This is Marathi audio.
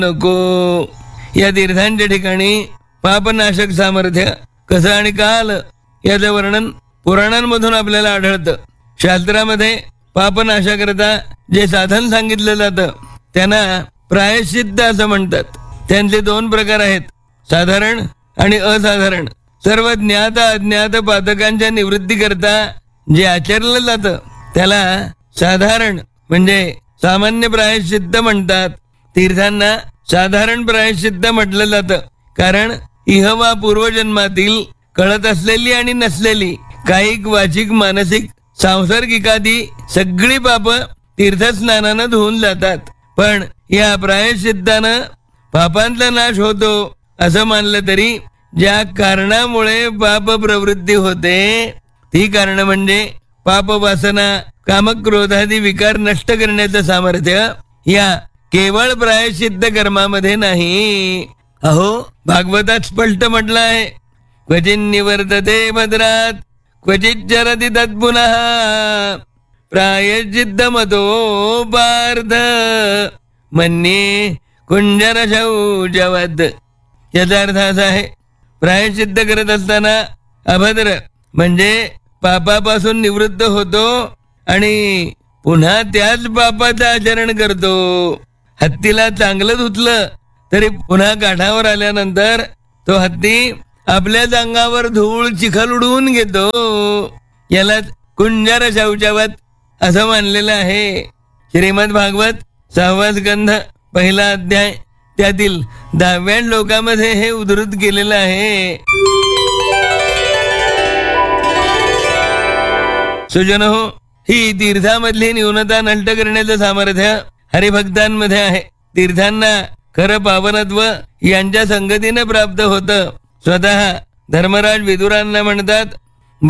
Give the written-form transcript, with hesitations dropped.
नको. या तीर्थांच्या ठिकाणी पापनाशक सामर्थ्य कसं आणि का आलं याचं वर्णन पुराणांमधून आपल्याला आढळतं. शास्त्रामध्ये पापनाशाकरता जे साधन सांगितलं जातं त्यांना प्रायश्चित्त असं म्हणतात. त्यांचे 2 प्रकार आहेत, साधारण आणि असाधारण. सर्व ज्ञात अज्ञात पातकांच्या निवृत्ती करता जे आचरलं जातं त्याला साधारण म्हणजे सामान्य प्रायश्चित्त म्हणतात. तीर्थांना साधारण प्रायश्चित्त म्हटलं जातं कारण इह वा पूर्वजन्मातील कळत असलेली आणि नसलेली कायिक वाचिक मानसिक सांसर्गिकादी सगळी पाप तीर्थस्नानानं धुवून जातात. पण या प्रायश्चित्तानं पापांचा नाश होतो असं मानलं तरी ज्या कारणामुळे पाप प्रवृत्ती होते ती कारण म्हणजे पाप वासना कामक्रोधादी विकार नष्ट करण्याचं सामर्थ्य या केवळ प्रायश्चित्त कर्मामध्ये नाही. अहो भागवतात स्पष्ट म्हटलं आहे, क्वचित निवर्तते भद्रात क्वचित चरति तत्पुनः प्रायश्चित्त मतो पार्थ मन्ये कुंजर शौचवत. याचा अर्थ असा आहे, प्रायश्चित्त करत असताना अभद्र म्हणजे पापापासून निवृत्त होतो आणि पुन्हा त्याच पापाचं आचरण करतो. हत्तीला चांगलं धुतलं तरी पुन्हा काठावर आल्यानंतर तो हत्ती आपल्याच अंगावर धूळ चिखल उडवून घेतो. याला कुंजर शौचवत असं मानलेलं आहे. श्रीमद भागवत 6वा स्कंध 1ला अध्याय त्यातील 10व्या श्लोकामध्ये हे उद्धृत केलेलं आहे. सुजनो, ही तीर्थामधली न्यूनता नष्ट करण्याचं सामर्थ्य हरिभक्तांमध्ये आहे. तीर्थांना खरं पावनत्व यांच्या संगतीने प्राप्त होतं. स्वतः धर्मराज विदुरांना म्हणतात,